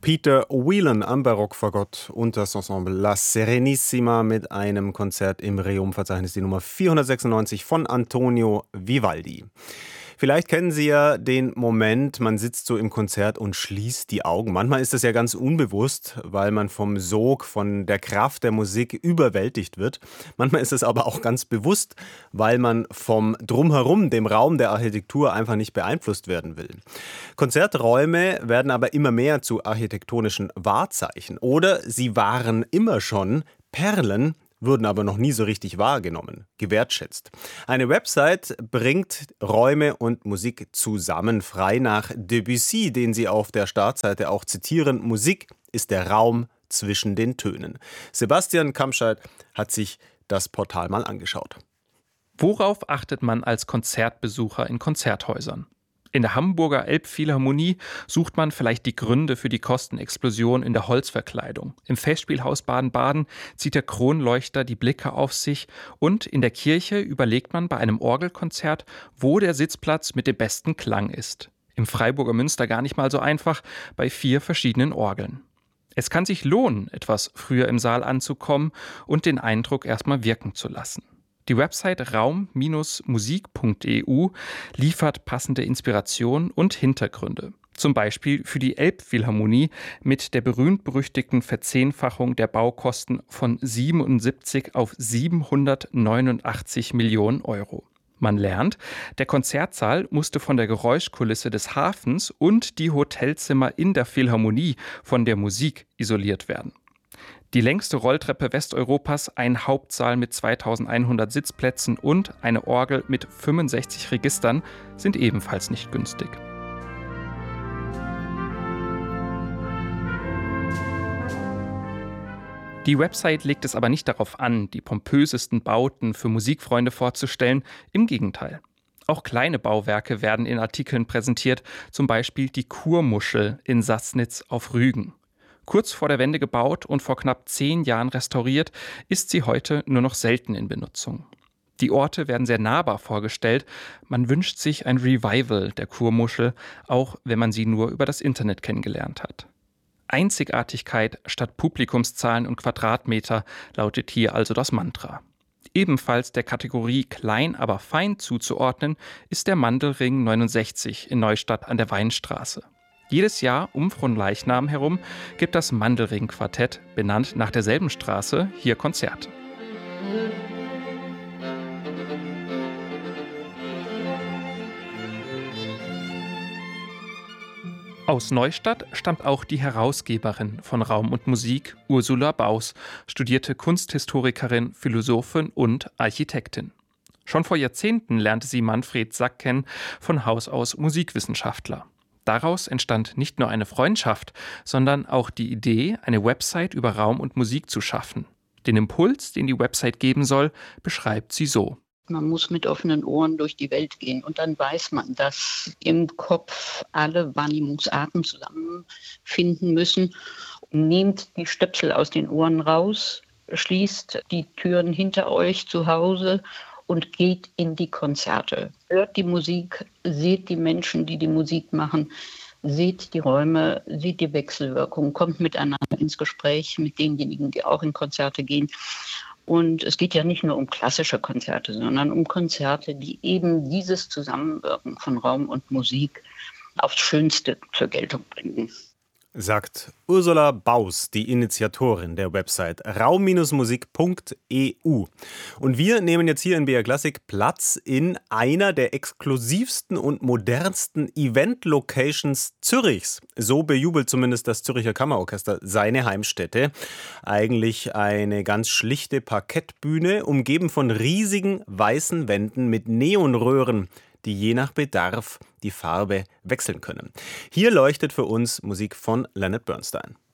Peter Whelan am Barockfagott und das Ensemble La Serenissima mit einem Konzert im Rerum-Verzeichnis, die Nummer 496 von Antonio Vivaldi. Vielleicht kennen Sie ja den Moment, man sitzt so im Konzert und schließt die Augen. Manchmal ist das ja ganz unbewusst, weil man vom Sog, von der Kraft der Musik überwältigt wird. Manchmal ist es aber auch ganz bewusst, weil man vom Drumherum, dem Raum der Architektur einfach nicht beeinflusst werden will. Konzerträume werden aber immer mehr zu architektonischen Wahrzeichen. Oder sie waren immer schon Perlen, wurden aber noch nie so richtig wahrgenommen, gewertschätzt. Eine Website bringt Räume und Musik zusammen, frei nach Debussy, den Sie auf der Startseite auch zitieren. Musik ist der Raum zwischen den Tönen. Sebastian Kamscheit hat sich das Portal mal angeschaut. Worauf achtet man als Konzertbesucher in Konzerthäusern? In der Hamburger Elbphilharmonie sucht man vielleicht die Gründe für die Kostenexplosion in der Holzverkleidung. Im Festspielhaus Baden-Baden zieht der Kronleuchter die Blicke auf sich und in der Kirche überlegt man bei einem Orgelkonzert, wo der Sitzplatz mit dem besten Klang ist. Im Freiburger Münster gar nicht mal so einfach, bei 4 verschiedenen Orgeln. Es kann sich lohnen, etwas früher im Saal anzukommen und den Eindruck erstmal wirken zu lassen. Die Website raum-musik.eu liefert passende Inspirationen und Hintergründe. Zum Beispiel für die Elbphilharmonie mit der berühmt-berüchtigten Verzehnfachung der Baukosten von 77 auf 789 Millionen Euro. Man lernt, der Konzertsaal musste von der Geräuschkulisse des Hafens und die Hotelzimmer in der Philharmonie von der Musik isoliert werden. Die längste Rolltreppe Westeuropas, ein Hauptsaal mit 2100 Sitzplätzen und eine Orgel mit 65 Registern sind ebenfalls nicht günstig. Die Website legt es aber nicht darauf an, die pompösesten Bauten für Musikfreunde vorzustellen. Im Gegenteil. Auch kleine Bauwerke werden in Artikeln präsentiert, zum Beispiel die Kurmuschel in Sassnitz auf Rügen. Kurz vor der Wende gebaut und vor knapp 10 Jahren restauriert, ist sie heute nur noch selten in Benutzung. Die Orte werden sehr nahbar vorgestellt. Man wünscht sich ein Revival der Kurmuschel, auch wenn man sie nur über das Internet kennengelernt hat. Einzigartigkeit statt Publikumszahlen und Quadratmeter lautet hier also das Mantra. Ebenfalls der Kategorie klein, aber fein zuzuordnen, ist der Mandelring 69 in Neustadt an der Weinstraße. Jedes Jahr um Fronleichnam herum gibt das Mandelring-Quartett, benannt nach derselben Straße, hier Konzerte. Aus Neustadt stammt auch die Herausgeberin von Raum und Musik, Ursula Baus, studierte Kunsthistorikerin, Philosophin und Architektin. Schon vor Jahrzehnten lernte sie Manfred Sack kennen, von Haus aus Musikwissenschaftler. Daraus entstand nicht nur eine Freundschaft, sondern auch die Idee, eine Website über Raum und Musik zu schaffen. Den Impuls, den die Website geben soll, beschreibt sie so. Man muss mit offenen Ohren durch die Welt gehen und dann weiß man, dass im Kopf alle Wahrnehmungsarten zusammenfinden müssen. Nehmt die Stöpsel aus den Ohren raus, schließt die Türen hinter euch zu Hause und geht in die Konzerte. Hört die Musik, seht die Menschen, die die Musik machen, seht die Räume, seht die Wechselwirkung, kommt miteinander ins Gespräch mit denjenigen, die auch in Konzerte gehen. Und es geht ja nicht nur um klassische Konzerte, sondern um Konzerte, die eben dieses Zusammenwirken von Raum und Musik aufs Schönste zur Geltung bringen. Sagt Ursula Baus, die Initiatorin der Website raum-musik.eu. Und wir nehmen jetzt hier in BR Classic Platz in einer der exklusivsten und modernsten Event-Locations Zürichs. So bejubelt zumindest das Zürcher Kammerorchester seine Heimstätte. Eigentlich eine ganz schlichte Parkettbühne, umgeben von riesigen weißen Wänden mit Neonröhren, die je nach Bedarf die Farbe wechseln können. Hier leuchtet für uns Musik von Leonard Bernstein.